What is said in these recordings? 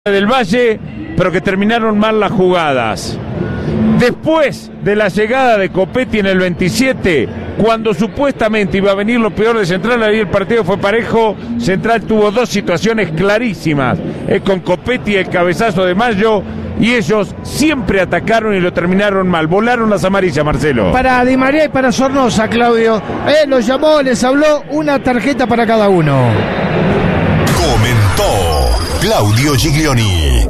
del Valle, pero que terminaron mal las jugadas. Después de la llegada de Copetti en el 27, cuando supuestamente iba a venir lo peor de Central, ahí el partido fue parejo. Central tuvo dos situaciones clarísimas, con Copetti el cabezazo de Mayo, y ellos siempre atacaron y lo terminaron mal. Volaron las amarillas, Marcelo. Para Di María y para Sornosa, Claudio. Los llamó, les habló, una tarjeta para cada uno. Comentó Claudio Giglioni.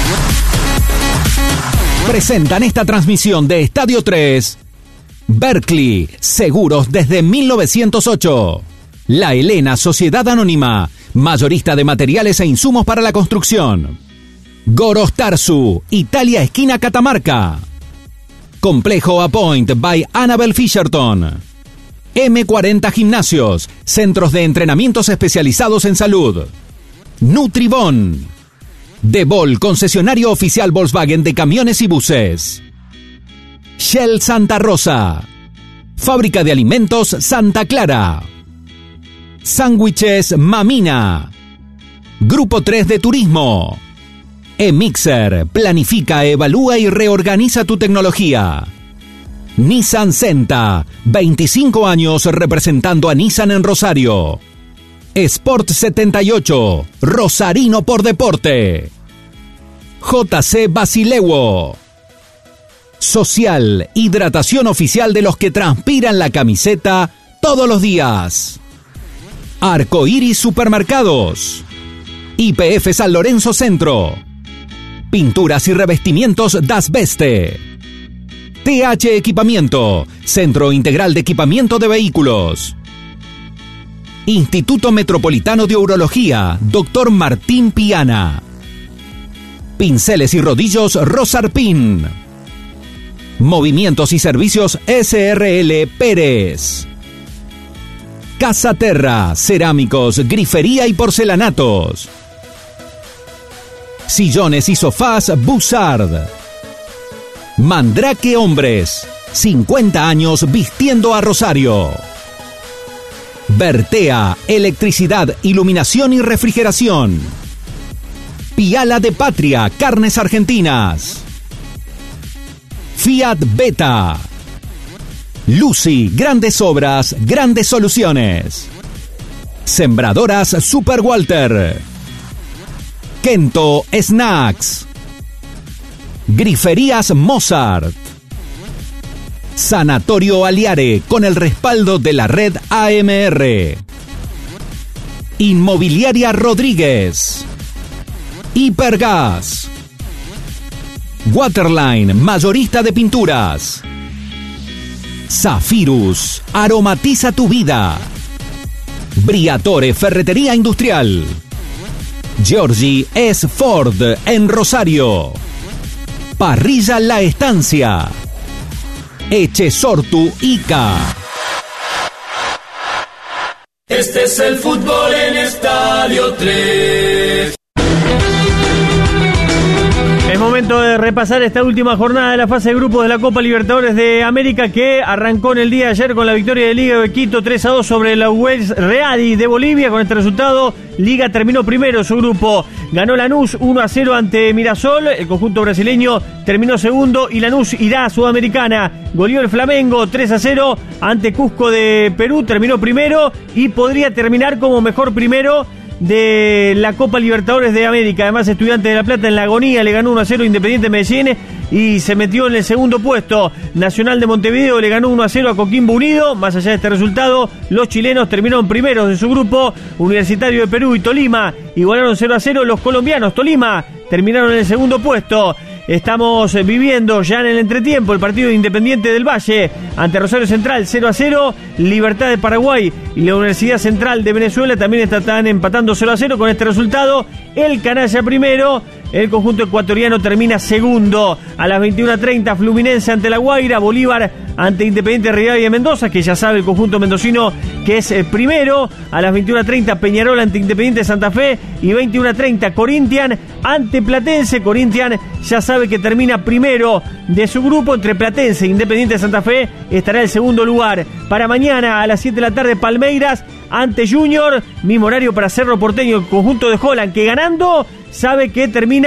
Presentan esta transmisión de Estadio 3. Berkeley, seguros desde 1908. La Helena, Sociedad Anónima, mayorista de materiales e insumos para la construcción. Goros Tarsu, Italia, esquina Catamarca. Complejo Apoint by Annabel Fisherton. M40 Gimnasios, centros de entrenamientos especializados en salud. Nutribón. Debol, concesionario oficial Volkswagen de camiones y buses. Shell Santa Rosa. Fábrica de alimentos Santa Clara. Sándwiches Mamina. Grupo 3 de Turismo. eMixer, planifica, evalúa y reorganiza tu tecnología. Nissan Senta, 25 años representando a Nissan en Rosario. Sport 78, Rosarino por deporte. JC Basilewo. Social, hidratación oficial de los que transpiran la camiseta todos los días. Arcoiris Supermercados. IPF San Lorenzo Centro. Pinturas y revestimientos Das Beste. TH Equipamiento, Centro Integral de Equipamiento de Vehículos. Instituto Metropolitano de Urología, Dr. Martín Piana. Pinceles y rodillos Rosarpin. Movimientos y servicios SRL Pérez. Casa Terra, cerámicos, grifería y porcelanatos. Sillones y sofás Bussard. Mandrake Hombres, 50 años vistiendo a Rosario. Bertea, electricidad, iluminación y refrigeración. Piala de Patria, carnes argentinas. Fiat Beta. Lucy, grandes obras, grandes soluciones. Sembradoras Super Walter. Kento Snacks. Griferías Mozart. Sanatorio Aliare, con el respaldo de la red AMR. Inmobiliaria Rodríguez. Hipergas. Waterline, mayorista de pinturas. Zafirus, aromatiza tu vida. Briatore, ferretería industrial. Giorgi S. Ford, en Rosario. Parrilla La Estancia. Echesortu Ica. Este es el fútbol en Estadio 3. Es momento de repasar esta última jornada de la fase de grupos de la Copa Libertadores de América, que arrancó en el día de ayer con la victoria de Liga de Quito 3-2 sobre la UES Ready de Bolivia. Con este resultado, Liga terminó primero su grupo. Ganó Lanús 1-0 ante Mirasol. El conjunto brasileño terminó segundo y Lanús irá a Sudamericana. Goleó el Flamengo 3-0 ante Cusco de Perú. Terminó primero y podría terminar como mejor primero de la Copa Libertadores de América. Además, Estudiantes de La Plata en la agonía le ganó 1-0 Independiente Medellín y se metió en el segundo puesto. Nacional de Montevideo le ganó 1-0 a Coquimbo Unido. Más allá de este resultado, los chilenos terminaron primeros de su grupo. Universitario de Perú y Tolima igualaron 0-0. Los colombianos, Tolima, terminaron en el segundo puesto. Estamos viviendo ya en el entretiempo el partido de Independiente del Valle ante Rosario Central 0-0. Libertad de Paraguay y la Universidad Central de Venezuela también están empatando 0-0. Con este resultado, el canalla primero. El conjunto ecuatoriano termina segundo. A las 21:30, Fluminense ante La Guaira. Bolívar ante Independiente Rivadavia de Mendoza, que ya sabe el conjunto mendocino que es el primero. A las 21:30, Peñarol ante Independiente Santa Fe. Y 21:30, Corinthians ante Platense. Corinthians ya sabe que termina primero de su grupo. Entre Platense e Independiente Santa Fe estará el segundo lugar. Para mañana a las 7 de la tarde, Palmeiras ante Junior, mismo horario para Cerro Porteño, el conjunto de Holland, que ganando sabe que termina